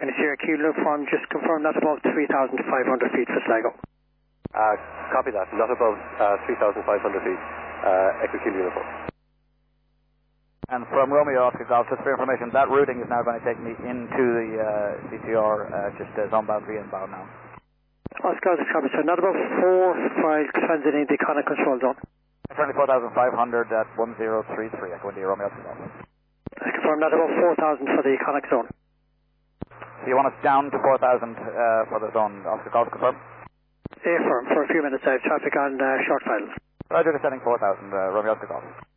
Second Sierra Kilo Uniform, just confirm not above 3,500 feet for Sligo. Copy that, not above 3,500 feet, Echo Kilo Uniform. And from Romeo Oscar Golf, just for information, that routing is now going to take me into the CCR, just zone boundary inbound now. Oscar copy, so not above 4 transiting the Iconic control zone. Currently 4,500 at 1033, Echo India Romeo Oscar Golf. Confirm not above 4,000 for the Iconic zone. So you want us down to 4,000 for the zone, Oscar Golf, confirm? Affirm, for a few minutes I have traffic on short files. Roger, descending 4,000, Romeo Oscar Golf.